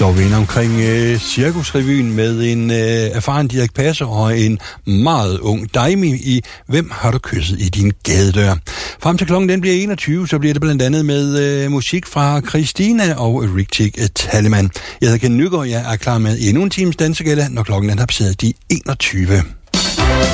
slår vi ind omkring Cirkusrevyen med en erfaren Dirch Passer og en meget ung Daimi i Hvem har du kysset i din gadedør? Frem til klokken den bliver 21, så bliver det blandt andet med musik fra Christina og Richtig Tallemann. Jeg hedder Ken Nygaard, jeg er klar med endnu en times dansegæld, når klokken den har passeret de 21.